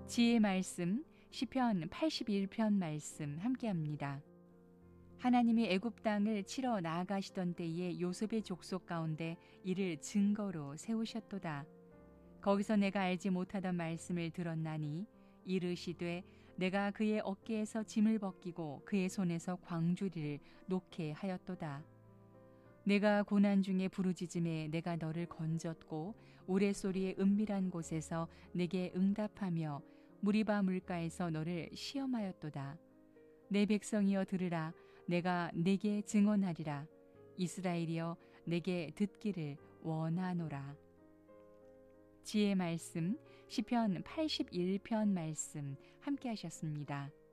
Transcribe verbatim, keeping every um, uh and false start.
지혜의 말씀 시편 팔십일 편 말씀 함께합니다. 하나님이 애굽 땅을 치러 나아가시던 때에 요셉의 족속 가운데 이를 증거로 세우셨도다. 거기서 내가 알지 못하던 말씀을 들었나니 이르시되 내가 그의 어깨에서 짐을 벗기고 그의 손에서 광주리를 놓게 하였도다. 내가 고난 중에 부르짖음에 내가 너를 건졌고 우레소리의 은밀한 곳에서 내게 응답하며 무리바 물가에서 너를 시험하였도다. 내 백성이여 들으라. 내가 내게 증언하리라. 이스라엘이여 내게 듣기를 원하노라. 지혜의 말씀 시편 팔십일 편 말씀 함께 하셨습니다.